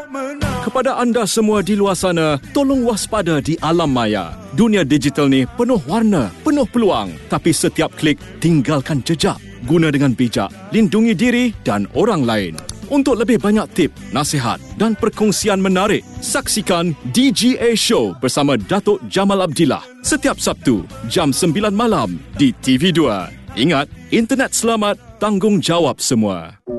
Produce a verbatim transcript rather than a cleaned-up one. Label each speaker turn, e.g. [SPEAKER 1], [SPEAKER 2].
[SPEAKER 1] Kepada anda semua di luar sana, tolong waspada di alam maya. Dunia digital ni penuh warna, penuh peluang. Tapi setiap klik, tinggalkan jejak. Guna dengan bijak, lindungi diri dan orang lain. Untuk lebih banyak tip, nasihat dan perkongsian menarik, saksikan D G A Show bersama Datuk Jamal Abdillah setiap Sabtu jam sembilan malam di T V dua. Ingat, internet selamat, tanggungjawab semua.